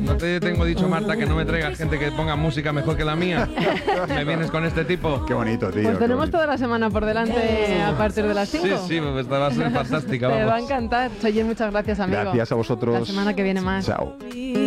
No te tengo dicho, Marta, que no me traigas gente que ponga música mejor que la mía. Me vienes con este tipo. Qué bonito, tío. Pues tenemos bonito. toda la semana por delante a partir de las 5. Sí, pues esta va a ser fantástica. Te va a Vamos. encantar. Oye, muchas gracias, amigo. Gracias a vosotros. La semana que viene más. Chao.